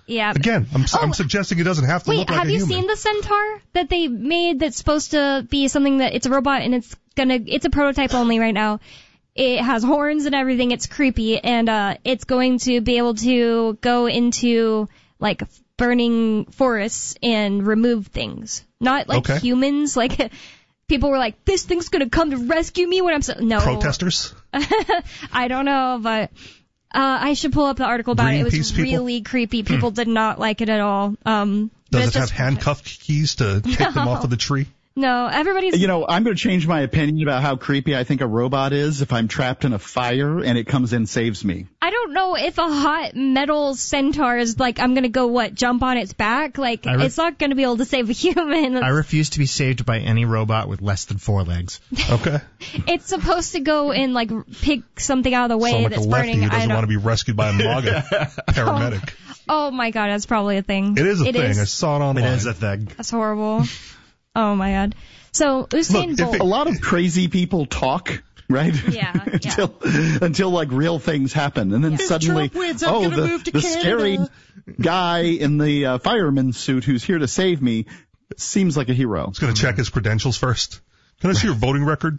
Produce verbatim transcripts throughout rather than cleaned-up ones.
Yeah. Again, I'm Oh, I'm suggesting it doesn't have to Wait, look like have a you human. seen the Centaur that they made that's supposed to be something that it's a robot and it's gonna, it's a prototype only right now. It has horns and everything. It's creepy, and uh, it's going to be able to go into like burning forests and remove things. Not like Okay. humans. Like people were like, "This thing's gonna come to rescue me when I'm so." No. Protesters? I don't know, but uh, I should pull up the article about it. It was Greenpeace people? really creepy. People did not like it at all. Um, but Does it's it have just- handcuff keys to take them off of the tree? No, everybody's. You know, I'm going to change my opinion about how creepy I think a robot is if I'm trapped in a fire and it comes in and saves me. I don't know if a hot metal centaur is like, I'm gonna go, what, jump on its back? Like, I re- it's not gonna be able to save a human. I refuse to be saved by any robot with less than four legs. Okay. It's supposed to go and, like, pick something out of the way Sound like that's a lefty burning. who I doesn't don't. want to be rescued by a MAGA paramedic. Oh my god, that's probably a thing. It is a It thing. is. I saw it online. It is a thing. That's horrible. Oh my god. So, Usain Look, if Bolt. it- A lot of crazy people talk, right? Yeah, yeah. until until like real things happen, and then Yeah. suddenly, Trump wins, I'm oh, gonna the move to the Canada. scary guy in the uh, fireman's suit who's here to save me seems like a hero. I was going to check his credentials first. Can I see your voting record?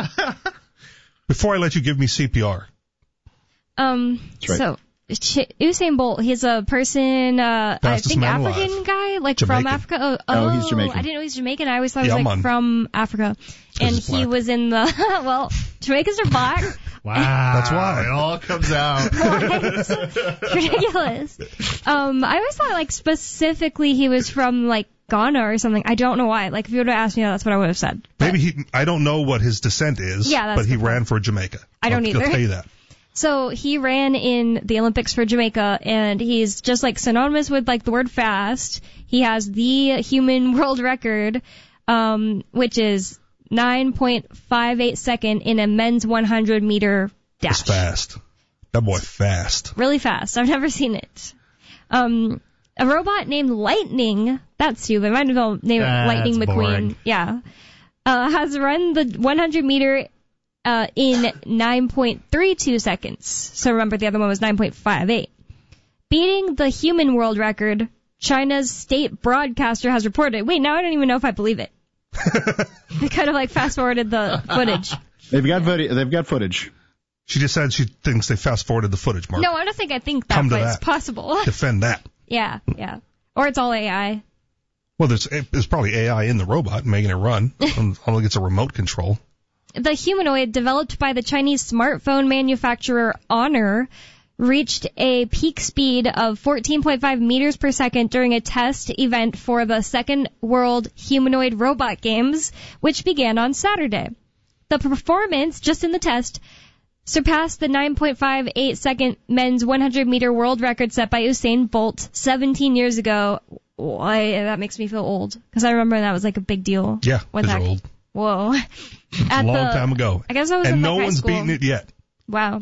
Before I let you give me C P R. Um, right. so, Ch- Usain Bolt, he's a person, uh, I Fastest think man African alive. guy, like Jamaican. from Africa. Oh, Oh, he's Jamaican. I didn't know he's Jamaican. I always thought he Yeah, was I'm like on. from Africa. And he's he black. was in the, well, Jamaicans are black. Wow. That's why. It all comes out. Ridiculous. Um, I always thought like specifically he was from like Ghana or something. I don't know why. Like if you would have asked me that, that's what I would have said. But- Maybe he, I don't know what his descent is, Yeah, that's but he the point. ran for Jamaica. I don't I'll, either. I'll tell you that. So he ran in the Olympics for Jamaica, and he's just like synonymous with like the word fast. He has the human world record, um, which is nine point five eight second in a men's one hundred meter dash. It's fast. That boy fast. Really fast. I've never seen it. Um, a robot named Lightning, that's stupid. Might as well name it That's Lightning McQueen. boring. Yeah. Uh, has run the one hundred meter uh, in nine point three two seconds. So remember, the other one was nine point five eight. Beating the human world record, China's state broadcaster has reported. Wait, now I don't even know if I believe it. They kind of like fast forwarded the footage. They've got vid- they've got footage. She just said she thinks they fast forwarded the footage, Mark. No, I don't think I think that, Come to but it's that. possible. Defend that. Yeah, yeah. Or it's all A I. Well, there's, there's probably A I in the robot making it run. I don't think it's a remote control. The humanoid, developed by the Chinese smartphone manufacturer Honor, reached a peak speed of fourteen point five meters per second during a test event for the Second World Humanoid Robot Games, which began on Saturday. The performance, just in the test, surpassed the nine point five eight second men's one hundred meter world record set by Usain Bolt seventeen years ago. Why, that makes me feel old, because I remember that was like a big deal. Yeah, when because that, you're old. Whoa. A At long the- time ago. I guess I was and in no like, high one's school. beaten it yet. Wow.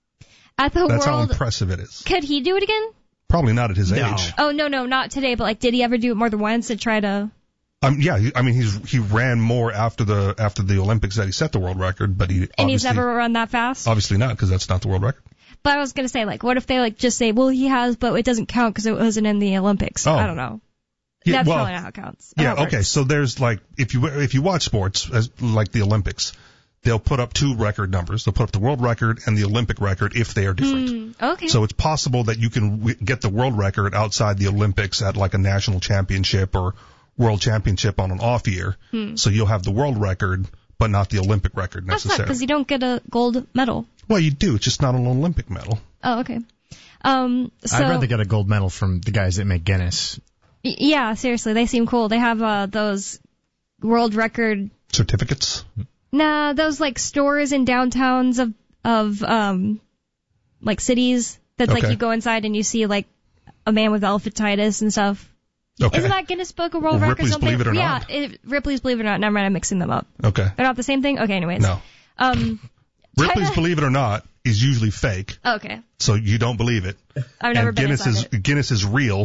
At the That's how world, impressive it is. could he do it again? Probably not at his No. age. Oh, no, no, not today, but like, did he ever do it more than once to try to... Um, yeah, he- I mean, he's he ran more after the after the Olympics that he set the world record, but he And he's obviously, never run that fast? obviously not, because that's not the world record. But I was going to say, like, what if they like just say, well, he has, but it doesn't count because it wasn't in the Olympics? Oh. I don't know. Yeah, That's well, probably not how it counts. Yeah, How it okay. works. So there's like if you if you watch sports as like the Olympics, they'll put up two record numbers. They'll put up the world record and the Olympic record if they are different. Mm, okay. So it's possible that you can w- get the world record outside the Olympics at like a national championship or world championship on an off year. So you'll have the world record, but not the Olympic record That's not necessarily. because you don't get a gold medal. Well, you do. It's just not an Olympic medal. Oh, okay. Um, so, I'd rather get a gold medal from the guys that make Guinness. y- yeah, seriously, they seem cool. They have uh, those world record... Certificates. Nah, those like stores in downtowns of of um like cities that like Okay. you go inside and you see like a man with elephantitis and stuff. Okay. Isn't that Guinness Book of World Well, Records? Ripley's Something? Believe It or yeah, Not. it, Ripley's Believe It or Not. Never mind, I'm mixing them up. Okay. They're not the same thing. Okay, anyways. No. Um. Ripley's China- Believe It or Not is usually fake, Okay, so you don't believe it. I've never and been Guinness inside is it. Guinness is real,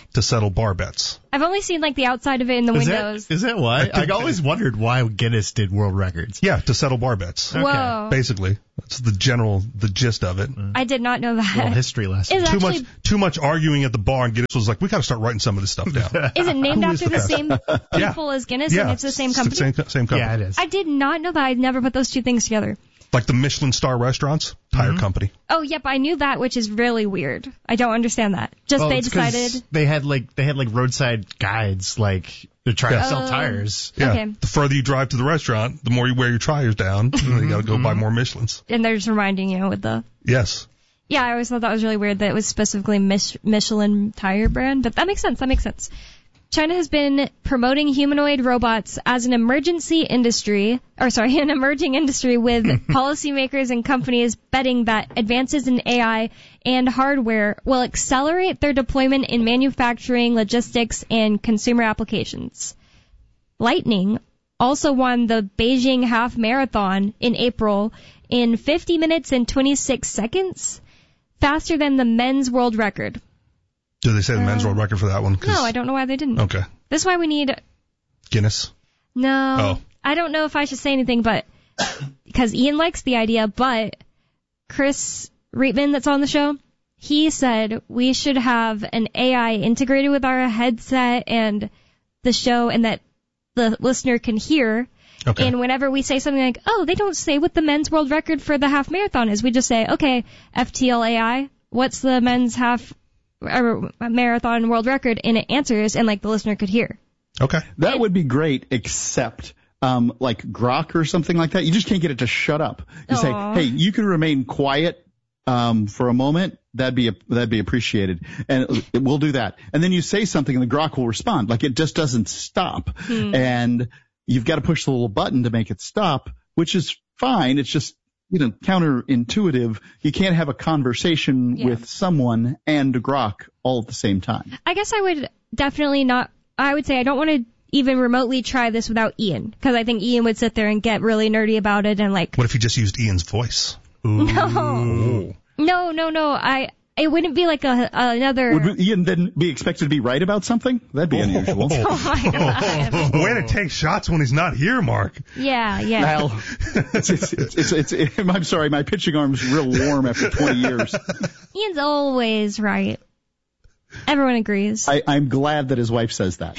to settle bar bets. I've only seen like the outside of it in the Is windows. that, is that why? I, think- always wondered why Guinness did world records. Yeah, to settle bar bets. Whoa. Basically, that's the general, the gist of it. I did not know that. Little history lesson. Is it Too actually much, too much arguing at the bar, and Guinness was like, we got to start writing some of this stuff down. is it named Who is after the the, best? same people as Guinness Yeah, and it's the same company? Same, same company. Yeah, it is. I did not know that. I never put those two things together. Like the Michelin star restaurants, tire company. Oh, yep, I knew that, which is really weird. I don't understand that. Just Well, they it's 'cause decided. they had like they had like roadside guides, like they're trying Yeah. to sell Oh. tires. Yeah. Okay. The further you drive to the restaurant, the more you wear your tires down, and then you got to go buy more Michelins. And they're just reminding you with the. Yes. Yeah, I always thought that was really weird that it was specifically Mich- Michelin tire brand, but that makes sense. That makes sense. China has been promoting humanoid robots as an emergency industry, or sorry, an emerging industry with policymakers and companies betting that advances in A I and hardware will accelerate their deployment in manufacturing, logistics, and consumer applications. Lightning also won the Beijing Half Marathon in April in fifty minutes and twenty-six seconds, faster than the men's world record. Do they say the men's world record for that one? 'Cause- No, I don't know why they didn't. Okay. This is why we need. Guinness. No, Oh. I don't know if I should say anything, but because Ian likes the idea, but Chris Reitman, that's on the show, he said we should have an A I integrated with our headset and the show, and that the listener can hear. Okay. And whenever we say something like, "Oh, they don't say what the men's world record for the half marathon is," we just say, "Okay, F T L A I, what's the men's half or marathon world record?" And it answers, and like the listener could hear. Okay. That would be great, except um, like Grok or something like that. You just can't get it to shut up. You Aw. say, hey, you can remain quiet um, for a moment. That'd be that'd be appreciated, and it, we'll do that. And then you say something, and the Grok will respond. Like it just doesn't stop, Hmm. and you've got to push the little button to make it stop, which is fine. It's just you know counterintuitive. You can't have a conversation Yeah. with someone and a Grok all at the same time. I guess I would definitely not. I would say I don't want to even remotely try this without Ian, because I think Ian would sit there and get really nerdy about it and like, What if you just used Ian's voice? no, no, no, no. I it wouldn't be like a another. Would Ian then be expected to be right about something? That'd be unusual. Oh my god. Way to take shots when he's not here, Mark. Yeah, yeah. Well, it's, it's, it's, it's, it's, I'm sorry, my pitching arm's real warm after twenty years. Ian's always right. Everyone agrees. I, I'm glad that his wife says that.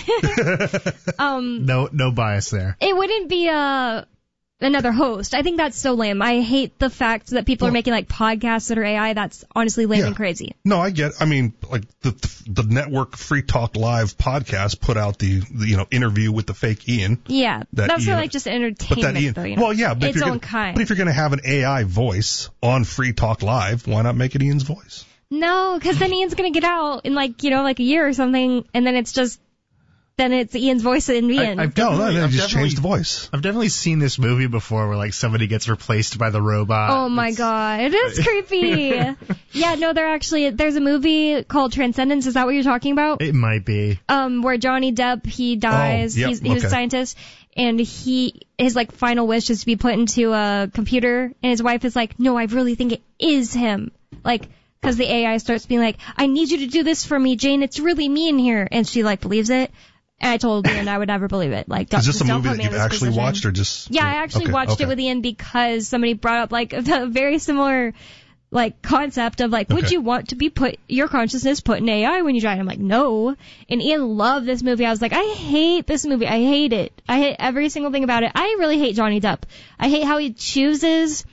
Um, No, no bias there. it wouldn't be a another host. I think that's so lame. I hate the fact that people are making like podcasts that are A I. That's honestly lame Yeah. and crazy. No, I get. I mean, like the the network Free Talk Live podcast put out the, the you know interview with the fake Ian. Yeah, That that's Ian- like just But entertainment, that Ian. though. You know? Well, yeah, but if its you're own gonna, kind. But if you're going to have an A I voice on Free Talk Live, why not make it Ian's voice? No, because then Ian's gonna get out in like you know like a year or something, and then it's just then it's Ian's voice in Ian. I, I've No, no, definitely, no, I've just definitely- change the voice. I've definitely seen this movie before where like somebody gets replaced by the robot. Oh my It's- god, it is creepy. Yeah, no, there actually there's a movie called Transcendence. Is that what you're talking about? It might be. Um, where Johnny Depp he dies. Oh, yep, He's he was a okay. scientist, and he his like final wish is to be put into a computer, and his wife is like, no, I really think it is him, like. Because the A I starts being like, I need you to do this for me, Jane. It's really me in here. And she, like, believes it. And I told Ian I would never believe it. Like, don't, Is this just a don't movie put that me in you've this actually position. watched, or just? Yeah, I actually okay, watched okay. it with Ian because somebody brought up, like, the very similar, like, concept of, like, would Okay. you want to be put, your consciousness put in A I when you die? And I'm like, no. And Ian loved this movie. I was like, I hate this movie. I hate it. I hate every single thing about it. I really hate Johnny Depp. I hate how he chooses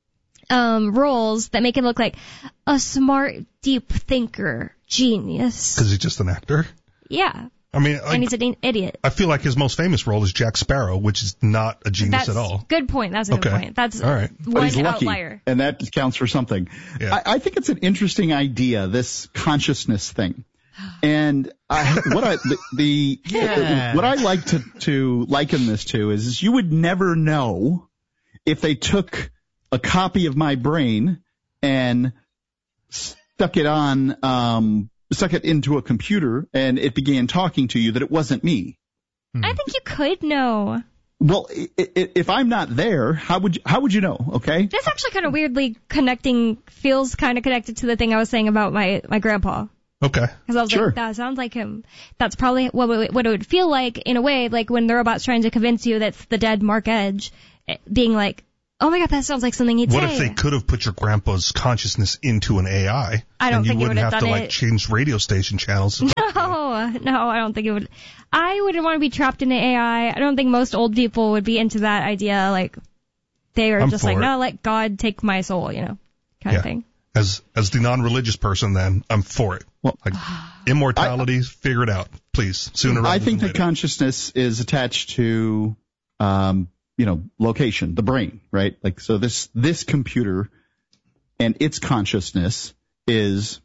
um roles that make him look like a smart, deep thinker, genius. Because he's just an actor. Yeah, I mean, and like, he's an idiot. I feel like his most famous role is Jack Sparrow, which is not a genius That's at all. good point. That's a good Okay. point. That's All right. But one he's lucky, outlier. and that counts for something. Yeah. I, I think it's an interesting idea, this consciousness thing. And I, what I the, the Yeah. what I like to to liken this to is, is you would never know if they took a copy of my brain and stuck it on um stuck it into a computer and it began talking to you, that it wasn't me. I think you could know. Well, i i if I'm not there, how would you, how would you know? Okay. That's actually kind of weirdly connecting, feels kind of connected to the thing I was saying about my, my grandpa. Okay. Because I was Sure. like, that sounds like him. That's probably what it, what it would feel like in a way, like when the robot's trying to convince you that's the dead Mark Edge, eh, being like, oh my god, that sounds like something he'd What say. if they could have put your grandpa's consciousness into an A I? I don't and you think it wouldn't would have have to done like it. change radio station channels. No, no, I don't think it would. I wouldn't want to be trapped in an A I. I don't think most old people would be into that idea. Like, they are I'm just for like, it. no, let God take my soul, you know, kind Yeah. of thing. As as the non-religious person, then I'm for it. Well, Like immortality, figure it out, please. Sooner rather I think than that later. consciousness is attached to, um, you know, location, the brain, right? Like, so this, this computer and its consciousness is,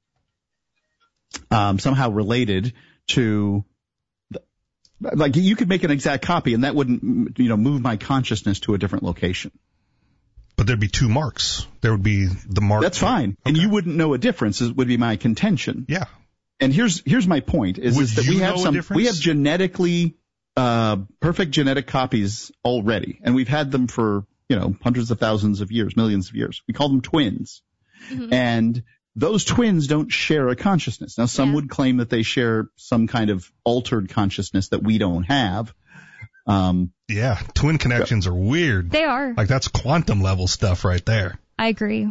um, somehow related to, the, like, you could make an exact copy and that wouldn't, you know, move my consciousness to a different location. But there'd be two marks. There would be the mark. That's fine. And you wouldn't know a difference, is, would be my contention. Yeah. And here's here's my point: is, Would is that you we have know a some difference? we have genetically uh, perfect genetic copies already, and we've had them for you know hundreds of thousands of years, millions of years. We call them twins, Mm-hmm. and those twins don't share a consciousness. Now, some Yeah. would claim that they share some kind of altered consciousness that we don't have. Um, Yeah. Twin connections are weird. They are. Like that's quantum level stuff right there. I agree.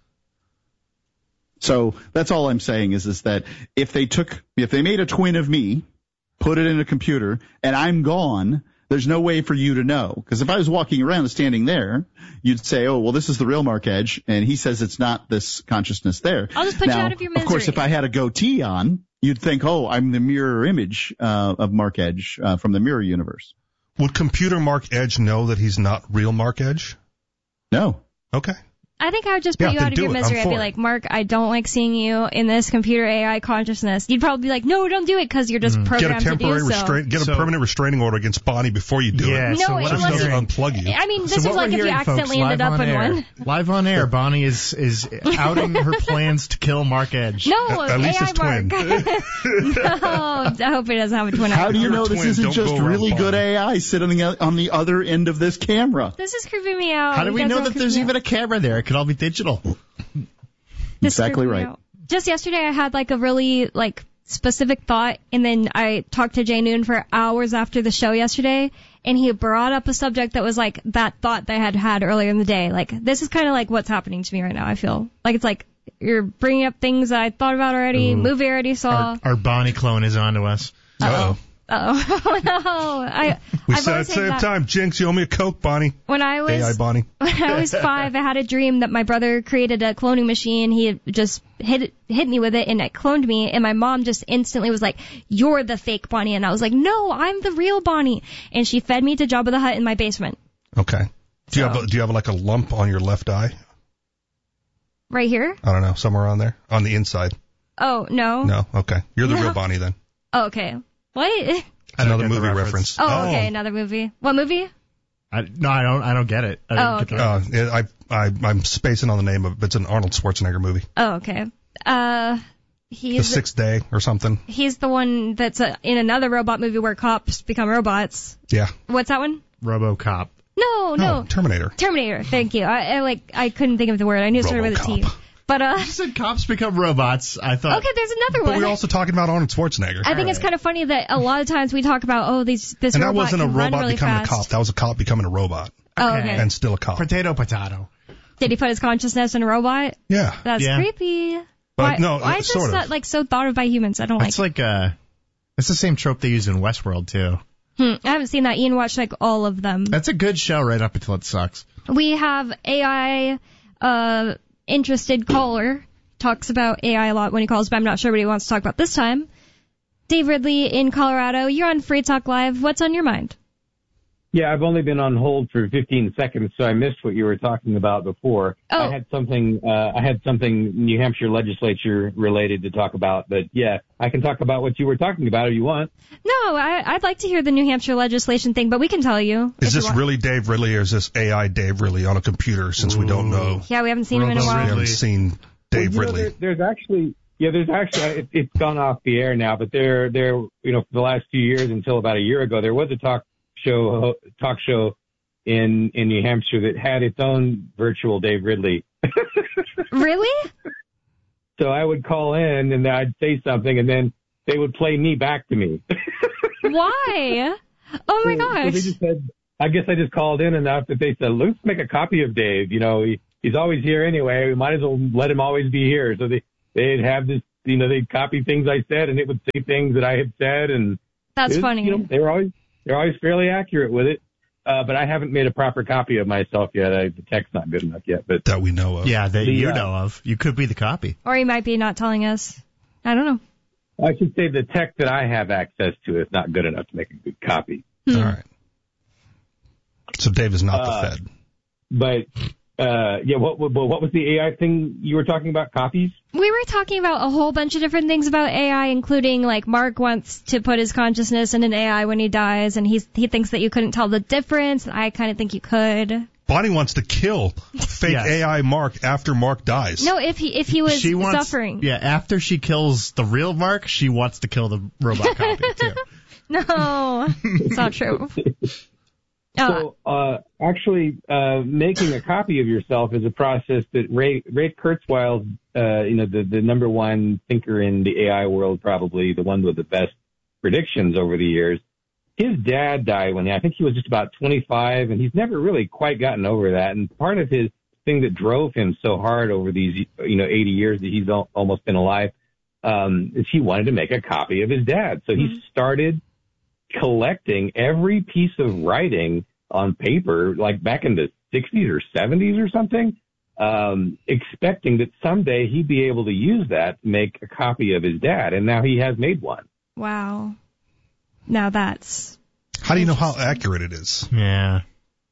So that's all I'm saying is, is that if they took, if they made a twin of me, put it in a computer, and I'm gone, there's no way for you to know. Because if I was walking around and standing there, you'd say, oh, well, this is the real Mark Edge, and he says it's not this consciousness there. I'll just put you now, out of your Of course, misery. if I had a goatee on, you'd think, oh, I'm the mirror image uh, of Mark Edge uh, from the mirror universe. Would computer Mark Edge know that he's not real Mark Edge? No. Okay. I think I would just put Yeah, you then out of do your it. I'm misery. I'd be for it. like, Mark, I don't like seeing you in this computer A I consciousness. You'd probably be like, no, don't do it because you're just Get a programmed temporary to do so. restraint. Get So- a permanent restraining order against Bonnie before you do Yeah, it. No, so it what So I'm she wasn't- doesn't hearing, unplug you. I mean, this so is what like we're if you hearing, accidentally folks, ended live up on in air, one. Live on air, Bonnie is is outing her plans to kill Mark Edge. No, At- at least A I his twin. Mark. No, I hope he doesn't have a twin. How do you You're a know this twin, isn't don't just go around really good Bonnie. A I sitting on the, on the other end of this camera? This is creeping me out. How do You we guys know are that creeping there's me even out. a camera there? It could all be digital. This is Exactly creeping me right. out. Just yesterday, I had like a really like specific thought, and then I talked to Jay Noon for hours after the show yesterday, and he brought up a subject that was like that thought that I had had earlier in the day. Like, this is kind of like what's happening to me right now. I feel like it's like you're bringing up things I thought about already, movie I already saw. Our, our Bonnie clone is on to us. Uh-oh. Oh no! I We I've said at always the hated same that. time, Jinx, you owe me a Coke, Bonnie. When I was A I Bonnie. When I was five, I had a dream that my brother created a cloning machine. He had just hit hit me with it, and it cloned me. And my mom just instantly was like, "You're the fake Bonnie," and I was like, "No, I'm the real Bonnie." And she fed me to Jabba the Hutt in my basement, Okay. Do you So- have a, do you have like a lump on your left eye? right here. I don't know, somewhere on there, on the inside. Oh no. No. Okay. You're the No. real Bonnie then. Oh, okay. What? I don't Another get the movie reference. reference. Oh, okay. Another movie. What movie? I, no, I don't. I don't get it. I don't Oh, get the okay. Uh, reference. I I I'm spacing on the name of it. But it's an Arnold Schwarzenegger movie. Oh, okay. Uh, The he's Sixth Day or something. he's the one that's uh in another robot movie where cops become robots. Yeah. What's that one? RoboCop. No, no. No, Terminator. Terminator. Thank you. I, I like I couldn't think of the word. I knew it started with a T. RoboCop. But uh, You said cops become robots. I thought. okay, there's another But one. we're also talking about Arnold Schwarzenegger. I think it's kind of funny that a lot of times we talk about oh these this and that robot wasn't a can run robot really becoming fast. a cop. That was a cop becoming a robot. Oh, Okay. okay. And still a cop. Potato, potato. Did he put his consciousness in a robot? Yeah. That's Yeah. creepy. But why, no, why uh, is this sort of. not, like so thought of by humans? I don't like. That's like uh, it's the same trope they use in Westworld too. Hmm, I haven't seen that. Ian watched like all of them. That's a good show right up until it sucks. We have A I uh interested caller talks about A I a lot when he calls, but I'm not sure what he wants to talk about this time. Dave Ridley in Colorado, you're on Free Talk Live. What's on your mind? Yeah, I've only been on hold for fifteen seconds, so I missed what you were talking about before. Oh. I had something, uh, I had something New Hampshire legislature related to talk about, but yeah, I can talk about what you were talking about if you want. No, I, I'd like to hear the New Hampshire legislation thing, but we can tell you. Is if you this want. really Dave Ridley or is this A I Dave Ridley on a computer since we don't know? Yeah, we haven't seen him in a Robo We while. Ridley. haven't seen Dave Well, you know, Ridley. there, there's actually, yeah, there's actually, it, it's gone off the air now, but there, there, you know, for the last few years until about a year ago, there was a talk show, talk show in, in New Hampshire that had its own virtual Dave Ridley. Really? So I would call in and I'd say something, and then they would play me back to me. Why? Oh my So gosh. they just said, I guess I just called in enough that they said, let's make a copy of Dave. You know, he, he's always here anyway. We might as well let him always be here. So they, they'd have this, you know, they'd copy things I said, and it would say things that I had said. And That's it was, funny. You know, they were always, they're always fairly accurate with it. Uh, but I haven't made a proper copy of myself yet. I, the tech's not good enough yet. But That we know of. Yeah, that The, you uh, know of. You could be the copy. Or he might be not telling us. I don't know. I should say the tech that I have access to is not good enough to make a good copy. Hmm. All right. So Dave is not Uh, the Fed. But, uh, yeah, what, what, what was the A I thing you were talking about? Copies? We were talking about a whole bunch of different things about A I, including like Mark wants to put his consciousness in an A I when he dies, and he's, he thinks that you couldn't tell the difference. And I kind of think you could. Bonnie wants to kill fake Yes. A I Mark after Mark dies. No, if he if he was she wants, suffering. Yeah, after she kills the real Mark, she wants to kill the robot copy, too. No, it's not true. Uh, So, uh, actually, uh, making a copy of yourself is a process that Ray, Ray Kurzweil, uh, you know, the, the number one thinker in the A I world, probably the one with the best predictions over the years. His dad died when he, I think he was just about twenty-five, and he's never really quite gotten over that. And part of his thing that drove him so hard over these, you know, eighty years that he's al- almost been alive, um, is he wanted to make a copy of his dad. So he started collecting every piece of writing on paper, like back in the sixties or seventies or something, um, expecting that someday he'd be able to use that to make a copy of his dad. And now he has made one. wow. Now that's How do you know how accurate it is? Yeah.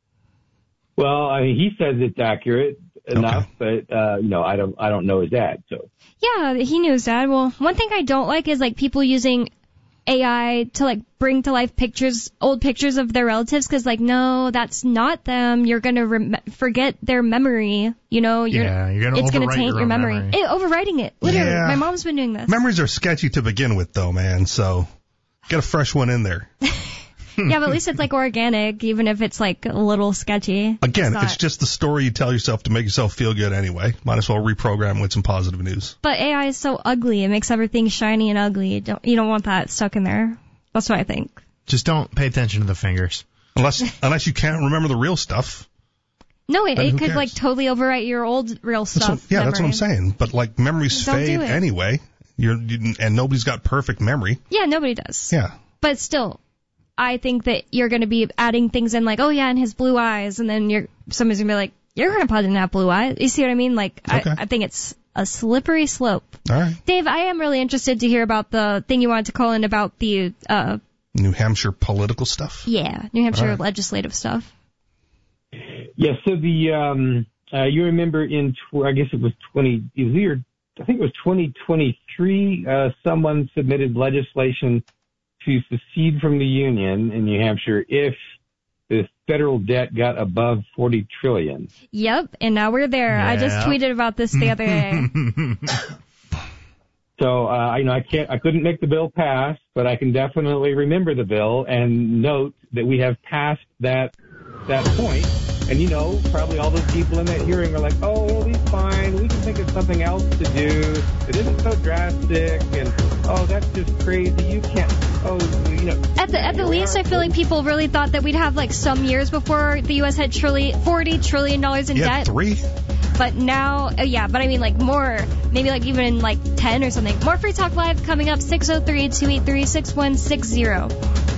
Well, I mean, he says it's accurate enough, but, uh, you know, I don't, I don't know his dad, so. yeah. He knew his dad. Well, one thing I don't like is like people using A I to like bring to life pictures, old pictures of their relatives, because like no, that's not them. You're gonna rem- forget their memory. You know, you're, Yeah, you're gonna it's gonna overwrite taint your your own memory. memory. Eh, overwriting it, literally. Yeah. My mom's been doing this. Memories are sketchy to begin with, though, man. So get a fresh one in there. Yeah, but at least it's like organic, even if it's like a little sketchy. Again, not. it's just the story you tell yourself to make yourself feel good anyway. Might as well reprogram with some positive news. But A I is so ugly; it makes everything shiny and ugly. You don't, you don't want that stuck in there. That's what I think. Just don't pay attention to the fingers. Unless unless you can't remember the real stuff. No, it, Then it who could cares? like totally overwrite your old real That's stuff. what, yeah, that's what I'm memory. saying. But like memories Don't do fade it. anyway. You're you, and nobody's got perfect memory. Yeah, nobody does. Yeah. But still, I think that you're going to be adding things in like, oh yeah, and his blue eyes, and then you're somebody's going to be like, your grandpa didn't have blue eyes. You see what I mean? Like, Okay. I, I think it's a slippery slope. All right. Dave, I am really interested to hear about the thing you wanted to call in about the, uh, New Hampshire political stuff. yeah, New Hampshire All right. legislative stuff. Yeah, so the, um, uh, you remember in, tw- I guess it was twenty, it was either, I think it was twenty twenty-three, uh, someone submitted legislation to secede from the Union in New Hampshire if the federal debt got above forty trillion. Yep, and now we're there. I just Yeah. tweeted about this the other day. So, uh, you know, I can't, I couldn't make the bill pass, but I can definitely remember the bill and note that we have passed that, that point. And, you know, probably all those people in that hearing are like, oh, well, he's fine. We can think of something else to do. It isn't so drastic. And, oh, that's just crazy. You can't, oh, you know. At the at the least, I feel like people really thought that we'd have like some years before the U S had trillion, forty trillion dollars in You debt. had three? But now, uh, yeah, but I mean like more, maybe like even like ten or something. More Free Talk Live coming up, six oh three, two eight three, six one six zero.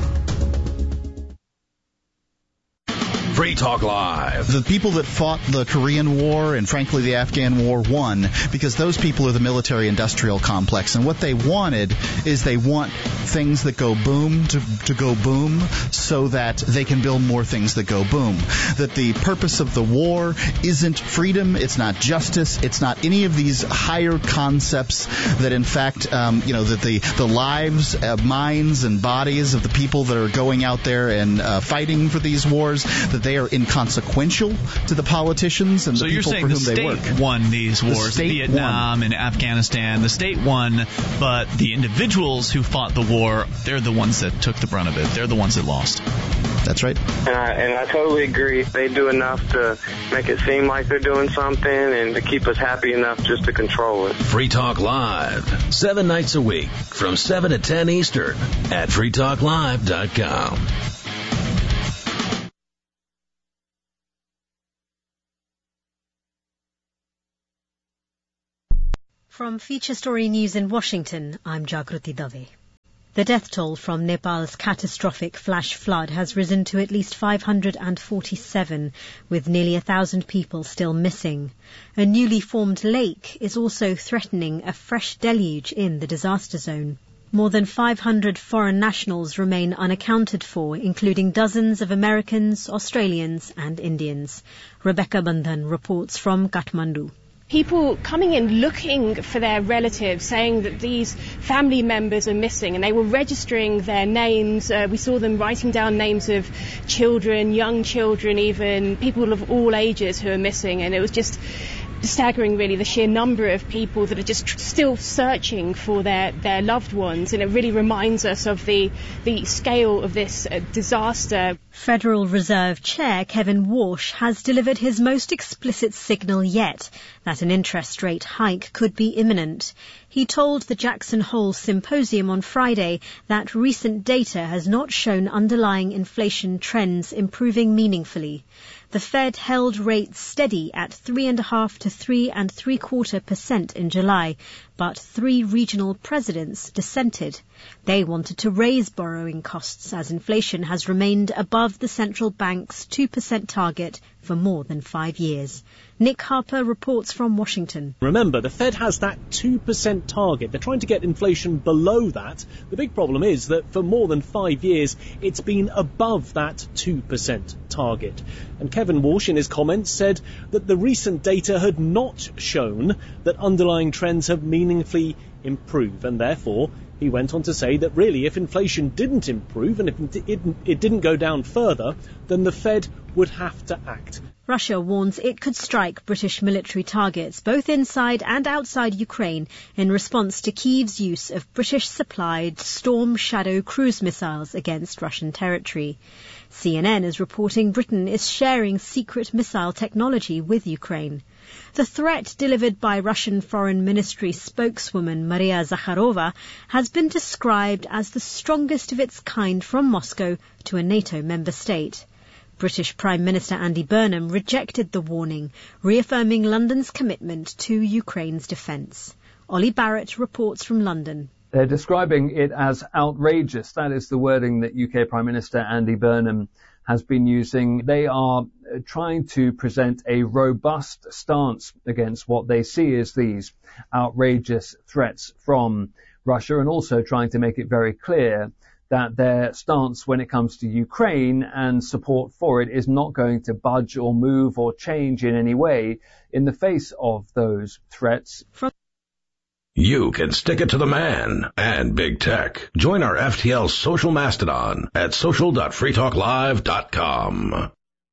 Free Talk Live. The people that fought the Korean War and, frankly, the Afghan War won because those people are the military-industrial complex. And what they wanted is they want things that go boom to, to go boom so that they can build more things that go boom. That the purpose of the war isn't freedom, it's not justice, it's not any of these higher concepts that, in fact, um, you know, that the, the lives, uh, minds, and bodies of the people that are going out there and uh, fighting for these wars, that they are inconsequential to the politicians and so the you're people saying for the whom they state work. won these wars, state Vietnam and Afghanistan. The state won, but the individuals who fought the war war, they're the ones that took the brunt of it. They're the ones that lost. That's right. And I, and I totally agree. They do enough to make it seem like they're doing something and to keep us happy enough just to control it. Free Talk Live, seven nights a week from seven to ten Eastern at free talk live dot com. From Feature Story News in Washington, I'm Jagruti Dave. The death toll from Nepal's catastrophic flash flood has risen to at least five hundred forty-seven, with nearly a thousand people still missing. A newly formed lake is also threatening a fresh deluge in the disaster zone. More than five hundred foreign nationals remain unaccounted for, including dozens of Americans, Australians and Indians. Rebecca Bandhan reports from Kathmandu. People coming in looking for their relatives, saying that these family members are missing, and they were registering their names. Uh, we saw them writing down names of children, young children even, people of all ages who are missing, and it was just staggering, really, the sheer number of people that are just tr- still searching for their, their loved ones, and it really reminds us of the, the scale of this uh, disaster. Federal Reserve Chair Kevin Warsh has delivered his most explicit signal yet that an interest rate hike could be imminent. He told the Jackson Hole Symposium on Friday that recent data has not shown underlying inflation trends improving meaningfully. The Fed held rates steady at three and a half to three and three quarter percent in July, but three regional presidents dissented. They wanted to raise borrowing costs as inflation has remained above the central bank's two percent target for more than five years. Nick Harper reports from Washington. Remember, the Fed has that two percent target. They're trying to get inflation below that. The big problem is that for more than five years, it's been above that two percent target. And Kevin Warsh, in his comments, said that the recent data had not shown that underlying trends have meaningfully improved, and therefore he went on to say that really, if inflation didn't improve and if it, it didn't go down further, then the Fed would have to act. Russia warns it could strike British military targets both inside and outside Ukraine in response to Kyiv's use of British-supplied Storm Shadow cruise missiles against Russian territory. C N N is reporting Britain is sharing secret missile technology with Ukraine. The threat delivered by Russian Foreign Ministry spokeswoman Maria Zakharova has been described as the strongest of its kind from Moscow to a NATO member state. British Prime Minister Andy Burnham rejected the warning, reaffirming London's commitment to Ukraine's defence. Ollie Barrett reports from London. They're describing it as outrageous. That is the wording that U K Prime Minister Andy Burnham has been using. They are trying to present a robust stance against what they see as these outrageous threats from Russia, and also trying to make it very clear that their stance when it comes to Ukraine and support for it is not going to budge or move or change in any way in the face of those threats. You can stick it to the man and big tech. Join our F T L social mastodon at social dot free talk live dot com.